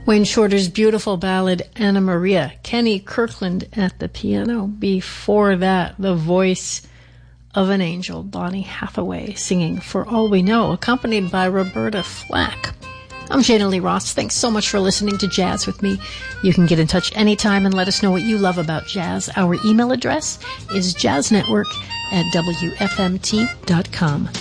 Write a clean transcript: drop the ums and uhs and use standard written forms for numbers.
Wayne Shorter's beautiful ballad, Anna Maria. Kenny Kirkland at the piano. Before that, the voice of an angel, Donny Hathaway, singing For All We Know, accompanied by Roberta Flack. I'm Jana Lee Ross. Thanks so much for listening to Jazz with me. You can get in touch anytime and let us know what you love about jazz. Our email address is jazznetwork@wfmt.com.